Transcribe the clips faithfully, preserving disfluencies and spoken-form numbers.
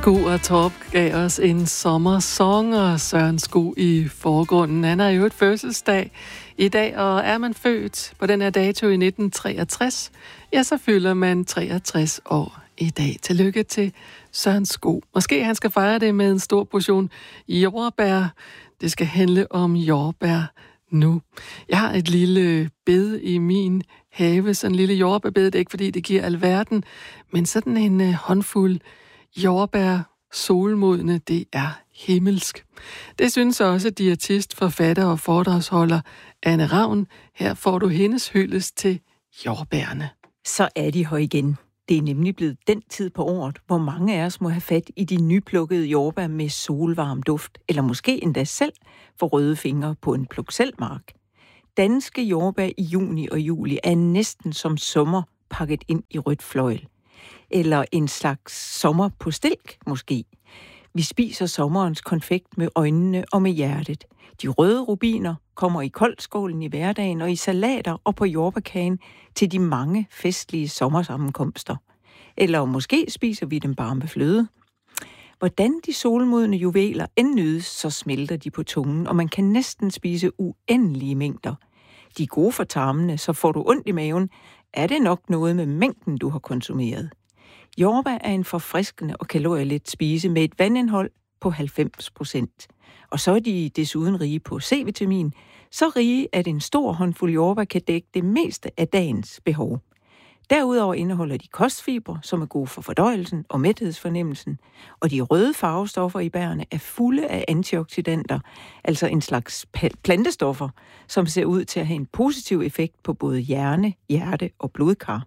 Sko og Torp gav os en sommersong, og Søren Sko i forgrunden. Han har jo et fødselsdag i dag, og er man født på den her dato i nitten treogtres, ja, så fylder man treogtres år i dag. Tillykke til Søren Sko. Måske han skal fejre det med en stor portion jordbær. Det skal handle om jordbær nu. Jeg har et lille bed i min have, sådan en lille jordbærbed. Det er ikke, fordi det giver alverden, men sådan en uh, håndfuld jordbær solmodne, det er himmelsk. Det synes også diætist, forfatter og foredragsholder Anne Ravn. Her får du hendes hyldest til jordbærne. Så er de her igen. Det er nemlig blevet den tid på året, hvor mange af os må have fat i de nyplukkede jordbær med solvarm duft, eller måske endda selv få røde fingre på en pluk-selv-mark. Danske jordbær i juni og juli er næsten som sommer pakket ind i rødt fløjl. Eller en slags sommer på stilk, måske. Vi spiser sommerens konfekt med øjnene og med hjertet. De røde rubiner kommer i koldskålen i hverdagen og i salater og på jordbærkagen til de mange festlige sommersammenkomster. Eller måske spiser vi dem bare med fløde. Hvordan de solmodne juveler end nydes, så smelter de på tungen, og man kan næsten spise uendelige mængder. De er gode for tarmene, så får du ondt i maven, er det nok noget med mængden, du har konsumeret. Jordbær er en forfriskende og kalorielet spise med et vandindhold på halvfems procent. Og så er de desuden rige på C-vitamin, så rige, at en stor håndfuld jordbær kan dække det meste af dagens behov. Derudover indeholder de kostfibre, som er gode for fordøjelsen og mæthedsfornemmelsen, og de røde farvestoffer i bærene er fulde af antioxidanter, altså en slags plantestoffer, som ser ud til at have en positiv effekt på både hjerne, hjerte og blodkar.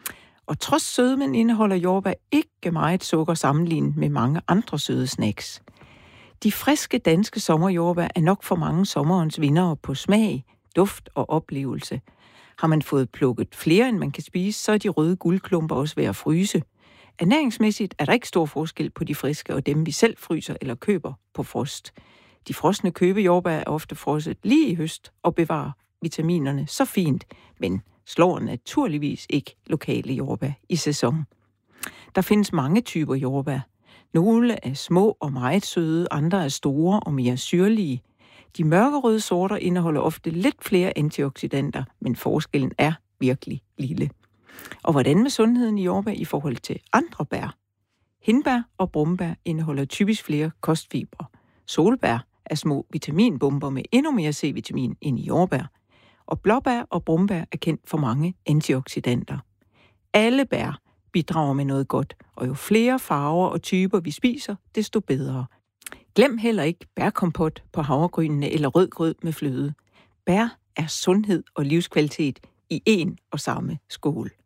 Og trods sødmen indeholder jordbær ikke meget sukker sammenlignet med mange andre søde snacks. De friske danske sommerjordbær er nok for mange sommerens vindere på smag, duft og oplevelse. Har man fået plukket flere, end man kan spise, så er de røde guldklumper også ved at fryse. Ernæringsmæssigt er der ikke stor forskel på de friske og dem, vi selv fryser eller køber på frost. De frosne købejordbær er ofte frosset lige i høst og bevarer vitaminerne så fint, men slår naturligvis ikke lokale jordbær i sæson. Der findes mange typer jordbær. Nogle er små og meget søde, andre er store og mere syrlige. De mørkerøde sorter indeholder ofte lidt flere antioxidanter, men forskellen er virkelig lille. Og hvordan med sundheden i jordbær i forhold til andre bær? Hindbær og brumbær indeholder typisk flere kostfibre. Solbær er små vitaminbomber med endnu mere C-vitamin end i jordbær. Og blåbær og brumbær er kendt for mange antioxidanter. Alle bær bidrager med noget godt, og jo flere farver og typer vi spiser, desto bedre. Glem heller ikke bærkompot på havregrynene eller rød grød med fløde. Bær er sundhed og livskvalitet i én og samme skål.